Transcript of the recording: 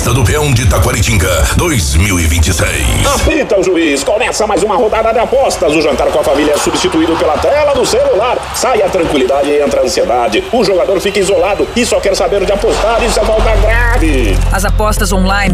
Festa do Peão de Taquaritinga 2026. Apita o juiz, começa mais uma rodada de apostas. O jantar com a família é substituído pela tela do celular. Sai a tranquilidade e entra a ansiedade. O jogador fica isolado e só quer saber de apostar. Isso é falta grave. As apostas online